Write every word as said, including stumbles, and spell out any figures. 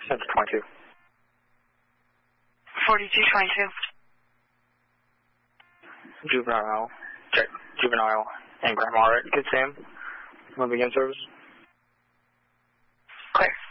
Center twenty-two. forty-two twenty-two. Juvenile, check, juvenile and grandma at Good Sam. Moving in service. Clear.